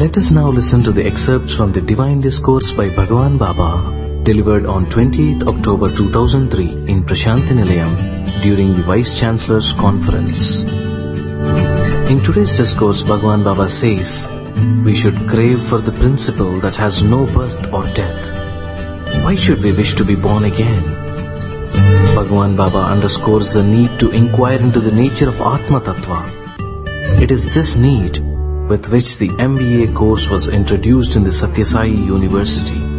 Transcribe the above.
Let us now listen to the excerpts from the Divine Discourse by Bhagwan Baba, delivered on 28th October 2003 in Prashanti Nilayam during the Vice Chancellor's Conference. In today's discourse, Bhagwan Baba says, we should crave for the principle that has no birth or death. Why should we wish to be born again? Bhagwan Baba underscores the need to inquire into the nature of Atma Tattva. It is this need with which the MBA course was introduced in the Satyasai University.